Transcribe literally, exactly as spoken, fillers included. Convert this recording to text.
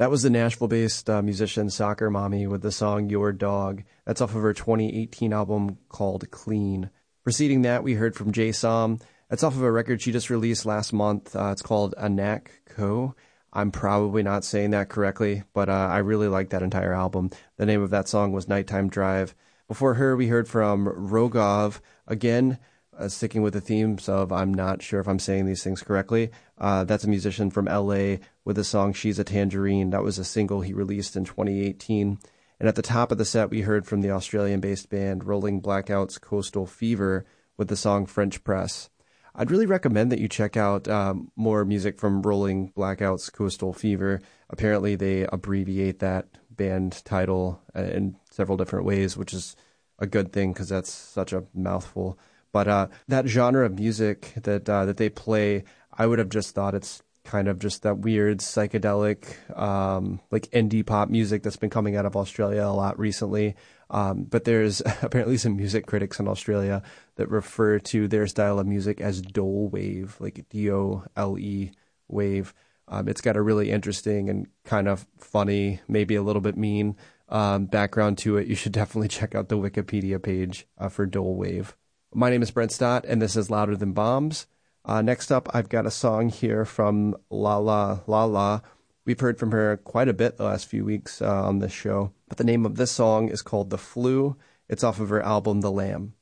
That was the Nashville-based uh, musician Soccer Mommy with the song Your Dog. That's off of her twenty eighteen album called Clean. Preceding that, we heard from Jay Som. That's off of a record she just released last month. Uh, it's called Anak Ko. I'm probably not saying that correctly, but uh, I really like that entire album. The name of that song was Nighttime Drive. Before her, we heard from Rogov. Again, uh, sticking with the themes of I'm not sure if I'm saying these things correctly. Uh, that's a musician from L A with the song She's a Tangerine. That was a single he released in twenty eighteen. And at the top of the set, we heard from the Australian-based band Rolling Blackout's Coastal Fever with the song French Press. I'd really recommend that you check out um, more music from Rolling Blackout's Coastal Fever. Apparently, they abbreviate that band title in several different ways, which is a good thing because that's such a mouthful. But uh, that genre of music that uh, that they play, I would have just thought it's kind of just that weird psychedelic, um, like indie pop music that's been coming out of Australia a lot recently. Um, but there's apparently some music critics in Australia that refer to their style of music as dole wave, like D O L E wave. Um, it's got a really interesting and kind of funny, maybe a little bit mean um, background to it. You should definitely check out the Wikipedia page uh, for dole wave. My name is Brent Stott, and this is Louder Than Bombs. Uh, next up, I've got a song here from La La La La. We've heard from her quite a bit the last few weeks uh, on this show, but the name of this song is called The Flu. It's off of her album The Lamb.